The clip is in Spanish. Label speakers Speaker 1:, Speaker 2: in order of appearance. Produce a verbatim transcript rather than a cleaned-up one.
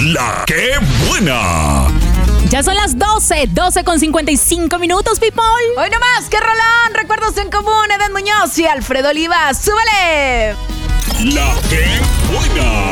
Speaker 1: La que buena.
Speaker 2: Ya son las doce, doce con cincuenta y cinco minutos, people.
Speaker 3: Hoy nomás, que rolón. Recuerdos en común, Eden Muñoz y Alfredo Olivas. ¡Súbale!
Speaker 1: La que buena.